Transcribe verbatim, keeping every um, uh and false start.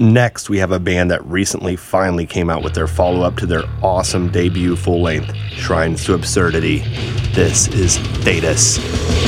Next, we have a band that recently finally came out with their follow-up to their awesome debut full-length, Shrines to Absurdity. This is Thetis.